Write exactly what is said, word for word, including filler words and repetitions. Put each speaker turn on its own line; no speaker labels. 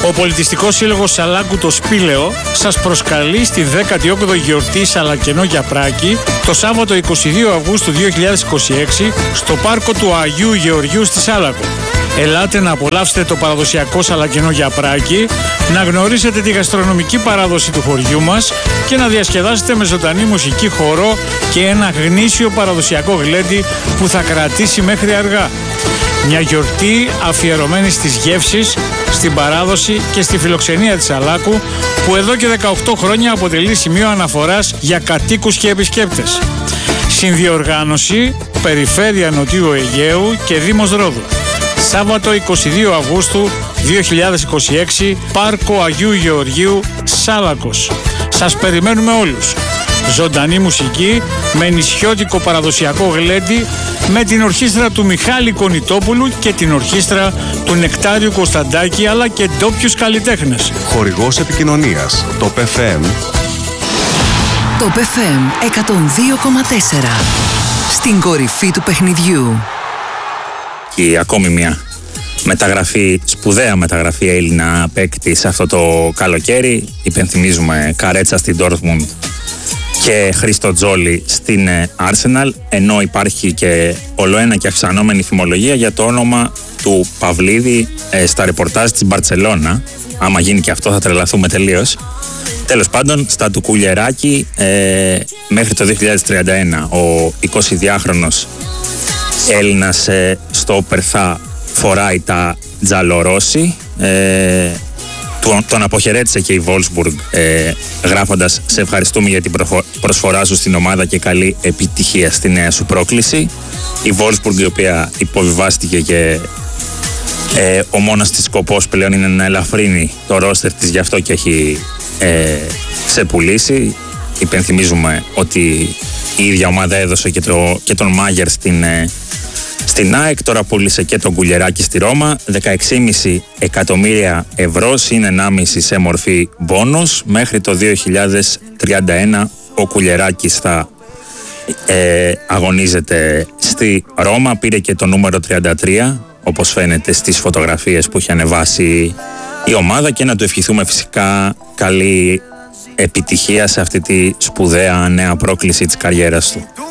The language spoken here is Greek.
Ο Πολιτιστικός Σύλλογος Σαλάκου το Σπήλαιο σας προσκαλεί στη δέκατη όγδοη γιορτή Σαλακενό για Πράκη το Σάββατο εικοστή δεύτερη Αυγούστου δύο χιλιάδες είκοσι έξι στο πάρκο του Αγίου Γεωργίου στη Σάλακο. Ελάτε να απολαύσετε το παραδοσιακό Σαλακενό για Πράκη, να γνωρίσετε τη γαστρονομική παράδοση του χωριού μας και να διασκεδάσετε με ζωντανή μουσική, χορό και ένα γνήσιο παραδοσιακό γλέντι που θα κρατήσει μέχρι αργά. Μια γιορτή αφιερωμένη στις γεύσεις, στην παράδοση και στη φιλοξενία της Σαλάκου, που εδώ και δεκαοκτώ χρόνια αποτελεί σημείο αναφοράς για κατοίκους και επισκέπτες. Συνδιοργάνωση, Περιφέρεια Νοτιού Αιγαίου και Δήμος Ρόδου. Σάββατο εικοστή δεύτερη Αυγούστου δύο χιλιάδες είκοσι έξι, Πάρκο Αγίου Γεωργίου, Σάλακος. Σας περιμένουμε όλους. Ζωντανή μουσική με νησιώτικο παραδοσιακό γλέντι, με την ορχήστρα του Μιχάλη Κονιτόπουλου και την ορχήστρα του Νεκτάριου Κωνσταντάκη, αλλά και ντόπιους καλλιτέχνες.
Χορηγός επικοινωνίας, το πι εφ εμ.
Το πι εφ εμ εκατόν δύο κόμμα τέσσερα. Στην κορυφή του παιχνιδιού.
Και ακόμη μια μεταγραφή, σπουδαία μεταγραφή Έλληνα παίκτη σε αυτό το καλοκαίρι. Υπενθυμίζουμε Καρέτσα στην Dortmund και Χρήστο Τζόλι στην Arsenal, ενώ υπάρχει και ολοένα και αυξανόμενη φημολογία για το όνομα του Παυλίδη ε, στα ρεπορτάζ της Μπαρτσελώνα. Άμα γίνει και αυτό θα τρελαθούμε τελείως. Τέλος πάντων, στα του Κουλιεράκη ε, μέχρι το δύο χιλιάδες τριάντα ένα ο εικοσιδυάχρονος Έλληνας ε, στο Περθά φοράει τα τζαλορόσι. Ε, τον, τον αποχαιρέτησε και η Wolfsburg ε, γράφοντας «Σε ευχαριστούμε για την προσφορά σου στην ομάδα και καλή επιτυχία στη νέα σου πρόκληση». Η Wolfsburg, η οποία υποβιβάστηκε και ε, ο μόνος της σκοπός πλέον είναι να ελαφρύνει το ρόστερ της, γι' αυτό και έχει ε, ξεπουλήσει. Υπενθυμίζουμε ότι η ίδια ομάδα έδωσε και, το, και τον Μάγερ στην, ε, στην ΑΕΚ, τώρα πούλησε και τον Κουλιεράκη στη Ρώμα. δεκαέξι κόμμα πέντε εκατομμύρια ευρώ συν ενάμιση σε μορφή μπόνους. Μέχρι το δύο χιλιάδες τριάντα ένα ο Κουλιεράκης θα ε, αγωνίζεται στη Ρώμα. Πήρε και το νούμερο τριάντα τρία, όπως φαίνεται στις φωτογραφίες που έχει ανεβάσει η ομάδα, και να του ευχηθούμε φυσικά καλή επιτυχία σε αυτή τη σπουδαία νέα πρόκληση της καριέρας του.